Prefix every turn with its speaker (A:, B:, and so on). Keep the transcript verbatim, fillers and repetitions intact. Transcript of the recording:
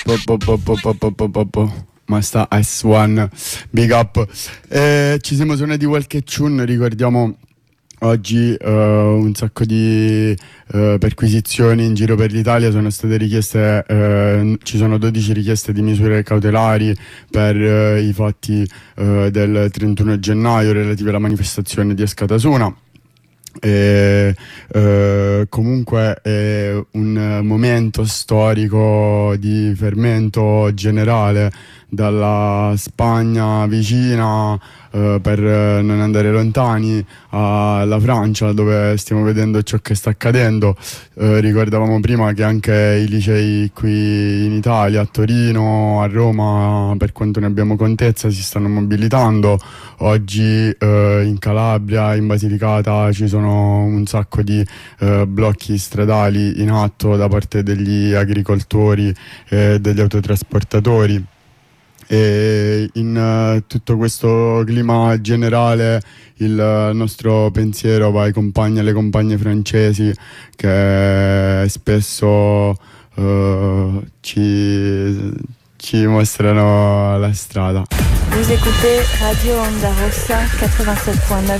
A: po, po, po, po, po, po, po, po, po. Ma sta S uno, big up. Eh, ci siamo suonati qualche tune, ricordiamo oggi uh, un sacco di uh, perquisizioni in giro per l'Italia. Sono state richieste, uh, ci sono dodici richieste di misure cautelari per uh, i fatti uh, del trentuno gennaio relativi alla manifestazione di Askatasuna. E, uh, comunque è un momento storico di fermento generale dalla Spagna vicina, uh, per non andare lontani, alla Francia, dove stiamo vedendo ciò che sta accadendo. Uh, ricordavamo prima che anche i licei qui in Italia, a Torino, a Roma, per quanto ne abbiamo contezza, si stanno mobilitando. Oggi uh, in Calabria, in Basilicata, ci sono un sacco di uh, blocchi stradali in atto da parte degli agricoltori e degli autotrasportatori. E in uh, tutto questo clima generale il uh, nostro pensiero va ai compagni e alle compagne francesi che spesso uh, ci, ci mostrano la strada.
B: Vous écoutez Radio Onda Rossa quatre-vingt-sept virgule neuf